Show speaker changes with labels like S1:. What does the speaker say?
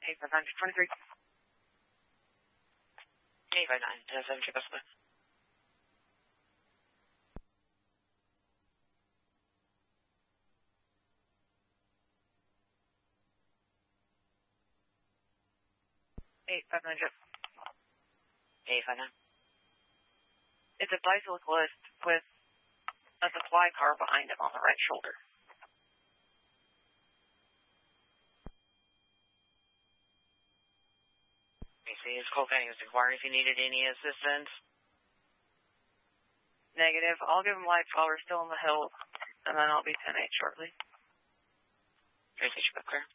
S1: 859-23.
S2: 859-7 check us.
S1: 859 Jeff.
S2: 859.
S1: It's a bicyclist with a supply car behind him on the right shoulder.
S2: AC is Cole County was inquiring if you needed any assistance.
S1: Negative. I'll give him lights while we're still on the hill, and then I'll be 10-8 shortly.
S2: Tracy, clear.